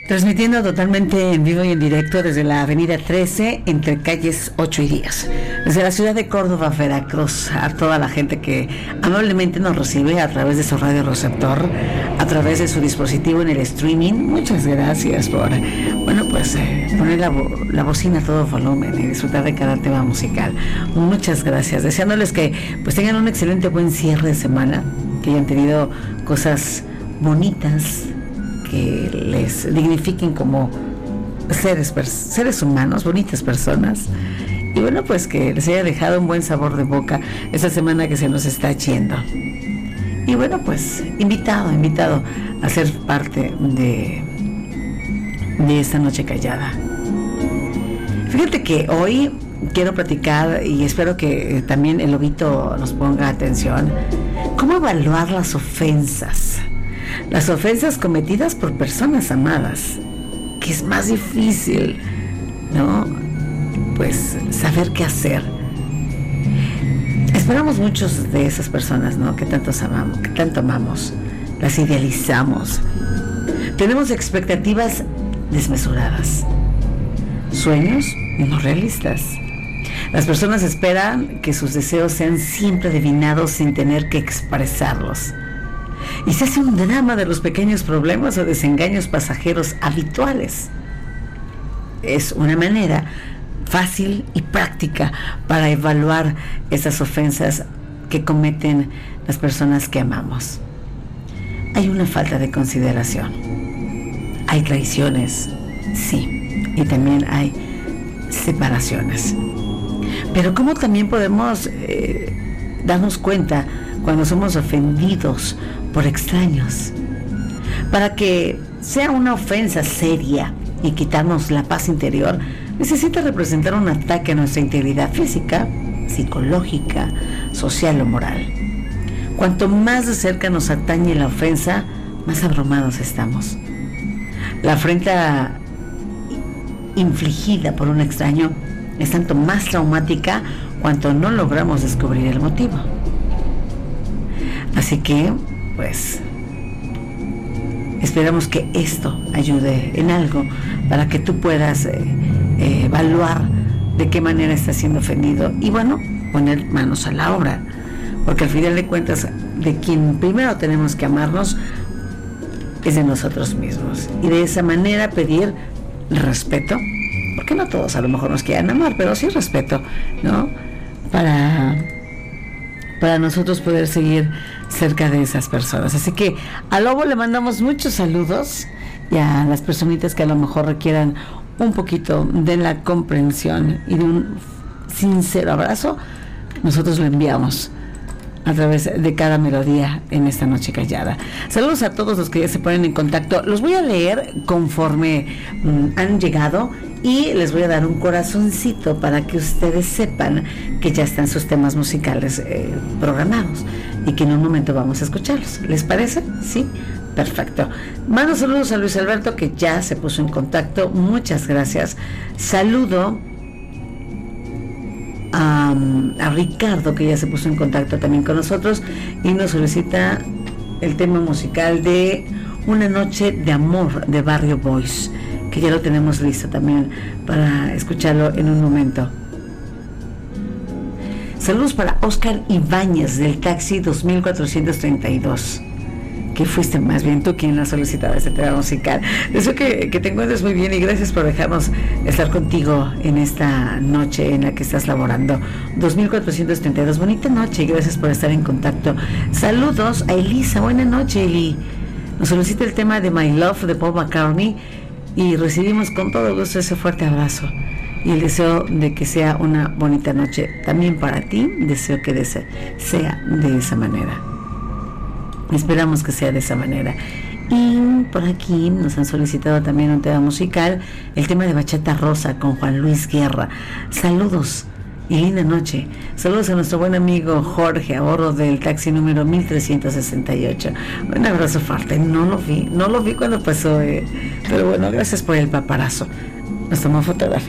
Transmitiendo totalmente en vivo y en directo desde la avenida 13, entre calles 8 y 10. Desde la ciudad de Córdoba, Veracruz, a toda la gente que amablemente nos recibe a través de su radio receptor, a través de su dispositivo en el streaming. Muchas gracias por, poner la bocina a todo volumen y disfrutar de cada tema musical. Muchas gracias. Deseándoles que pues tengan un excelente buen cierre de semana, que hayan tenido cosas bonitas, que les dignifiquen como seres humanos, bonitas personas, y bueno, pues que les haya dejado un buen sabor de boca esta semana que se nos está yendo. Y bueno, pues invitado a ser parte de esta noche callada. Fíjate que hoy quiero platicar, y espero que también el lobito nos ponga atención, cómo evaluar las ofensas cometidas por personas amadas, que es más difícil, ¿no? Pues saber qué hacer. Esperamos muchos de esas personas, ¿no? Que tanto amamos, las idealizamos. Tenemos expectativas desmesuradas, sueños no realistas. Las personas esperan que sus deseos sean siempre adivinados sin tener que expresarlos. Y se hace un drama de los pequeños problemas o desengaños pasajeros habituales. Es una manera fácil y práctica para evaluar esas ofensas que cometen las personas que amamos. Hay una falta de consideración. Hay traiciones, sí, y también hay separaciones. Pero ¿cómo también podemos darnos cuenta cuando somos ofendidos por extraños? Para que sea una ofensa seria y quitarnos la paz interior, necesita representar un ataque a nuestra integridad física, psicológica, social o moral. Cuanto más de cerca nos atañe la ofensa, más abrumados estamos. La afrenta infligida por un extraño es tanto más traumática cuanto no logramos descubrir el motivo. Así que, pues, esperamos que esto ayude en algo para que tú puedas evaluar de qué manera estás siendo ofendido y, bueno, poner manos a la obra, porque al final de cuentas, de quien primero tenemos que amarnos es de nosotros mismos, y de esa manera pedir respeto, porque no todos a lo mejor nos quieran amar, pero sí respeto, ¿no? Para nosotros poder seguir cerca de esas personas. Así que a Lobo le mandamos muchos saludos, y a las personitas que a lo mejor requieran un poquito de la comprensión y de un sincero abrazo, nosotros lo enviamos a través de cada melodía en esta noche callada. Saludos a todos los que ya se ponen en contacto. Los voy a leer conforme han llegado, y les voy a dar un corazoncito para que ustedes sepan que ya están sus temas musicales programados y que en un momento vamos a escucharlos. ¿Les parece? ¿Sí? Perfecto. Mando saludos a Luis Alberto, que ya se puso en contacto. Muchas gracias. Saludo a Ricardo, que ya se puso en contacto también con nosotros y nos solicita el tema musical de Una noche de amor de Barrio Boys, que ya lo tenemos listo también para escucharlo en un momento. Saludos para Oscar Ibáñez del taxi 2432, que fuiste más bien tú quien ha solicitado este tema musical. Deseo que te encuentres muy bien, y gracias por dejarnos estar contigo en esta noche en la que estás laborando. 2432, bonita noche, y gracias por estar en contacto. Saludos a Elisa. Buena noche, Eli. Nos solicita el tema de My Love de Paul McCartney, y recibimos con todo gusto ese fuerte abrazo y el deseo de que sea una bonita noche también para ti. Deseo que sea de esa manera. Esperamos que sea de esa manera. Y por aquí nos han solicitado también un tema musical, el tema de Bachata Rosa con Juan Luis Guerra. Saludos y linda noche. Saludos a nuestro buen amigo Jorge a bordo del taxi número 1368. Un abrazo fuerte. No lo vi cuando pasó, pero bueno, gracias por el paparazo. Nos tomó fotografía.